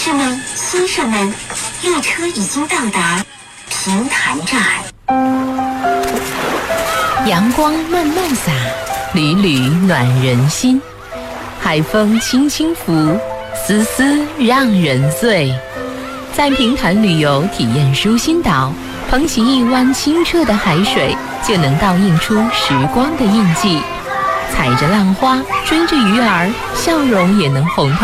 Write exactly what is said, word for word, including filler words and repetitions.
士们、先生们，列车已经到达平潭站。 阳光慢慢洒，缕缕暖人心。海风轻轻拂，丝丝让人醉。在平潭旅游体验舒心岛，捧起一湾清澈的海水，就能倒映出时光的印记。踩着浪花，追着鱼儿，笑容也能红透